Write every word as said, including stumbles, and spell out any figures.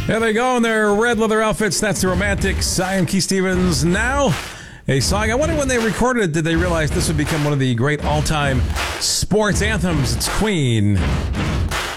There they go in their red leather outfits. That's the Romantics. I am Keith Stevens. Now, a song. I wonder when they recorded it, did they realize this would become one of the great all-time sports anthems? It's Queen.